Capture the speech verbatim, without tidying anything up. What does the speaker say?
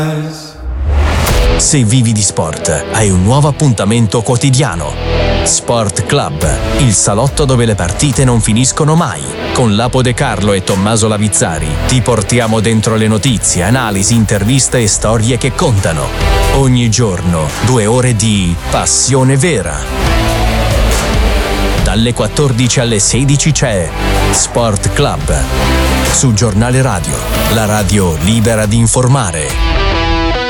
Se vivi di sport, hai un nuovo appuntamento quotidiano. Sport Club, il salotto dove le partite non finiscono mai. Con Lapo De Carlo e Tommaso Lavizzari ti portiamo dentro le notizie, analisi, interviste e storie che contano. Ogni giorno, due ore di passione vera. Dalle quattordici alle sedici c'è Sport Club. Su Giornale Radio, la radio libera di informare.